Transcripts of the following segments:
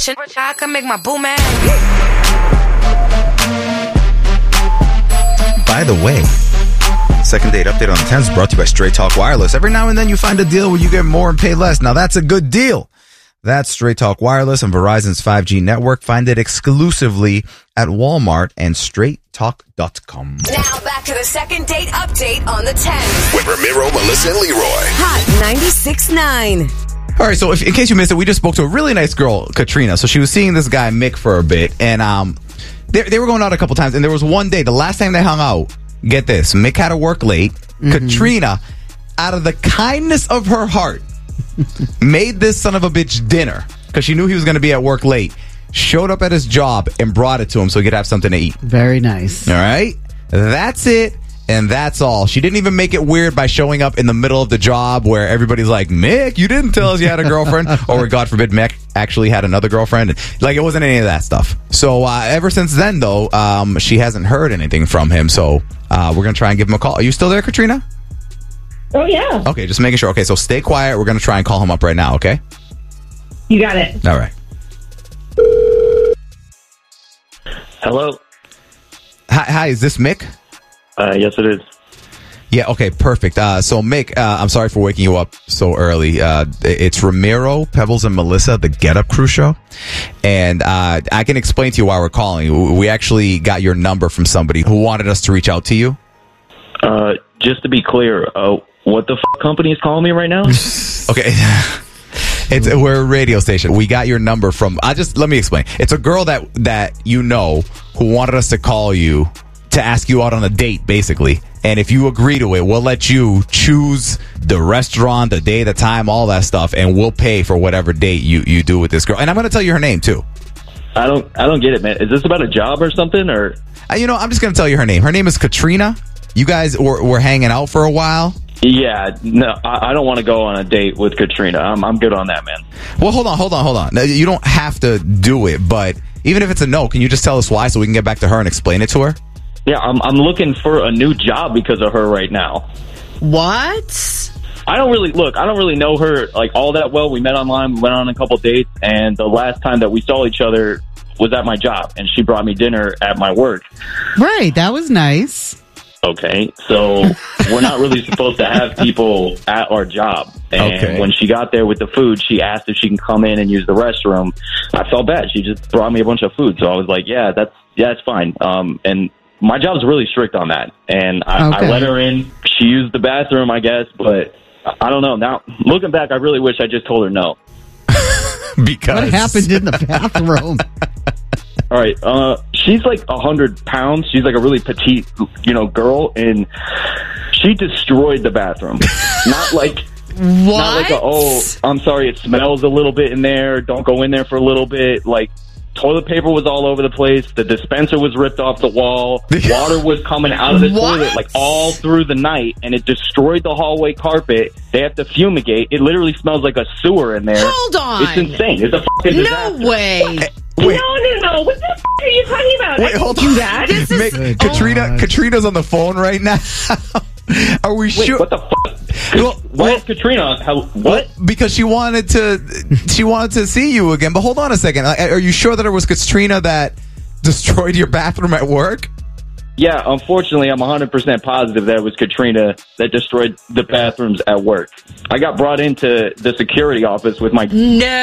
I can make my boo mad. By the way, second date update on the 10 is brought to you by Straight Talk Wireless. Every now and then you find a deal where you get more and pay less. Now that's a good deal. That's Straight Talk Wireless and Verizon's 5G network. Find it exclusively at Walmart and straighttalk.com. Now back to the second date update on the 10. With Ramiro, Melissa, and Leroy. Hot 96.9. All right, so in case you missed it, we just spoke to a really nice girl, Katrina. So she was seeing this guy, Mick, for a bit, and they were going out a couple times, and there was one day, the last time they hung out, get this, Mick had to work late. Katrina, out of the kindness of her heart, made this son of a bitch dinner, because she knew he was going to be at work late, showed up at his job, and brought it to him so he could have something to eat. Very nice. All right? That's it. And that's all. She didn't even make it weird by showing up in the middle of the job where everybody's like, Mick, you didn't tell us you had a girlfriend. Or, God forbid, Mick actually had another girlfriend. Like, it wasn't any of that stuff. So, ever since then, though, she hasn't heard anything from him. So, we're going to try and give him a call. Are you still there, Katrina? Oh, yeah. Okay, just making sure. Okay, so stay quiet. We're going to try and call him up right now, okay? You got it. All right. Hello. Hi, is this Mick? Yes, it is. Yeah, okay, perfect. So, Mick, I'm sorry for waking you up so early. It's Ramiro, Pebbles, and Melissa, the Get Up Crew show. And I can explain to you why we're calling. We actually got your number from somebody who wanted us to reach out to you. Just to be clear, what the company is calling me right now? Okay. We're a radio station. We got your number from... let me explain. It's a girl that you know who wanted us to call you to ask you out on a date, basically. And if you agree to it, we'll let you choose the restaurant, the day, the time, all that stuff, and we'll pay for whatever date you do with this girl. And I'm going to tell you her name, too. I don't get it, man. Is this about a job or something? Or I'm just going to tell you her name. Her name is Katrina. You guys were hanging out for a while. Yeah, no, I don't want to go on a date with Katrina. I'm good on that, man. Well, hold on. Now, you don't have to do it, but even if it's a no, can you just tell us why so we can get back to her and explain it to her? Yeah, I'm looking for a new job because of her right now. What? I don't really know her like all that well. We met online, we went on a couple dates, and the last time that we saw each other was at my job, and she brought me dinner at my work. Right, that was nice. Okay, so we're not really supposed to have people at our job. And when she got there with the food, she asked if she can come in and use the restroom. I felt bad. She just brought me a bunch of food, so I was like, yeah, that's fine. And my job's really strict on that. And I let her in. She used the bathroom, I guess, but I don't know. Now, looking back, I really wish I just told her no. Because what happened in the bathroom? All right, she's like 100 pounds. She's like a really petite, girl, and she destroyed the bathroom. Not like, what? Not like I'm sorry, it smells a little bit in there. Don't go in there for a little bit. Like, toilet paper was all over the place. The dispenser was ripped off the wall. Water was coming out of the toilet like all through the night, and it destroyed the hallway carpet. They have to fumigate. It literally smells like a sewer in there. Hold on. It's insane. It's a fucking disaster. No way. Wait. No. What the f*** are you talking about? Wait, hold on. Mick, Katrina's on the phone right now. Are we sure? What the fuck? What's Katrina? What? Because she wanted to see you again. But hold on a second. Are you sure that it was Katrina that destroyed your bathroom at work? Yeah, unfortunately, I'm 100% positive that it was Katrina that destroyed the bathrooms at work. I got brought into the security office with my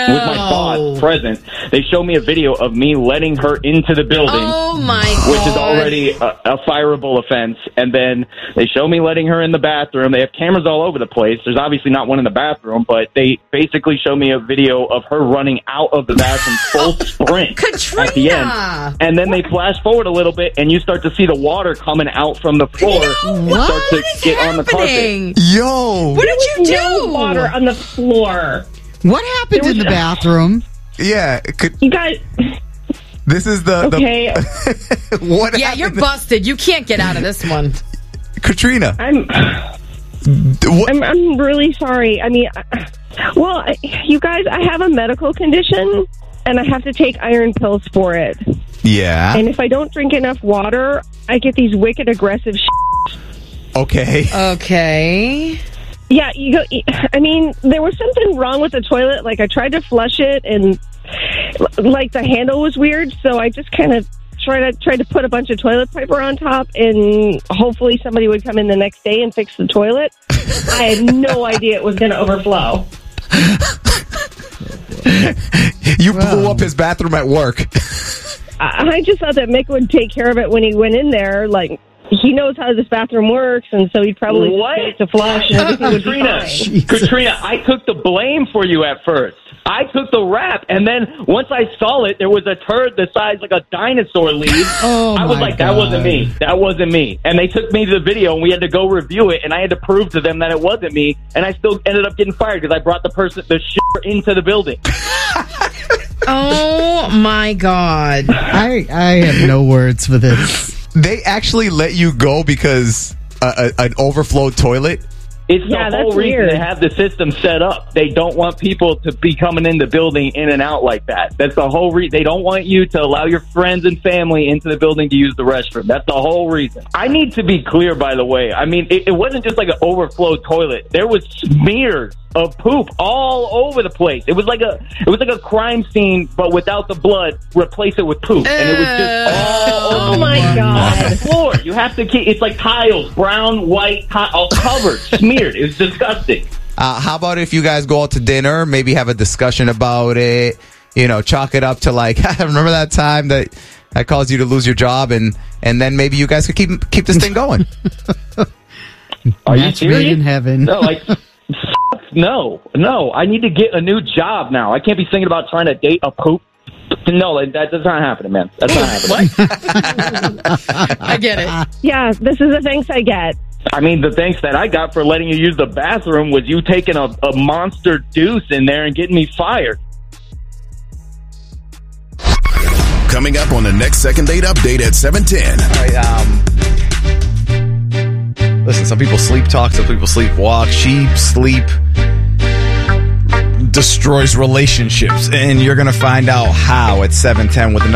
boss present. They showed me a video of me letting her into the building, which is already a fireable offense. And then they show me letting her in the bathroom. They have cameras all over the place. There's obviously not one in the bathroom, but they basically show me a video of her running out of the bathroom full sprint at the end. And then they flash forward a little bit, and you start to see the water coming out from the floor and start to get on the carpet. Yo! What did you do? No water on the floor. What happened in the bathroom? Yeah. You guys... This is the... Okay. What yeah, happened? you're busted. You can't get out of this one. Katrina. I'm really sorry. I mean, you guys, I have a medical condition, and I have to take iron pills for it. Yeah. And if I don't drink enough water, I get these wicked aggressive Okay. Yeah, I mean, there was something wrong with the toilet. Like, I tried to flush it, and like the handle was weird, so I just kind of tried to put a bunch of toilet paper on top, and hopefully somebody would come in the next day and fix the toilet. I had no idea it was going to overflow. You blew up his bathroom at work. I just thought that Mick would take care of it when he went in there. Like, he knows how this bathroom works, and so he'd probably just get it to flush and everything would be fine. Katrina, I took the blame for you at first. I took the rap, and then once I saw it, there was a turd the size like a dinosaur leaf. Oh, I was my like, that wasn't me. That wasn't me. And they took me to the video, and we had to go review it, and I had to prove to them that it wasn't me, and I still ended up getting fired because I brought the shit into the building. Oh, my God. I have no words for this. They actually let you go because an overflowed toilet? It's the Yeah, whole that's reason weird. they have the system set up. They don't want people to be coming in the building in and out like that. That's the whole reason. They don't want you to allow your friends and family into the building to use the restroom. That's the whole reason. I need to be clear, by the way. I mean, it wasn't just like an overflowed toilet. There was smears of poop all over the place. It was like a crime scene, but without the blood. Replace it with poop, and it was just all over Oh, my on God. the floor. You have to keep. It's like tiles, brown, white, all covered, smeared. It was disgusting. How about if you guys go out to dinner, maybe have a discussion about it, chalk it up to like, remember that time that caused you to lose your job, and then maybe you guys could keep this thing going. Are you Match made serious? in heaven. No, like, no. I need to get a new job now. I can't be thinking about trying to date a poop. No, that's not happening, man. That's not happening. I get it. Yeah, this is the thanks I get. I mean, the thanks that I got for letting you use the bathroom was you taking a monster deuce in there and getting me fired. Coming up on the next Second Date Update at 7:10. All right, listen, some people sleep talk, some people sleepwalk. Sheep sleep destroys relationships, and you're going to find out how at 7:10 with another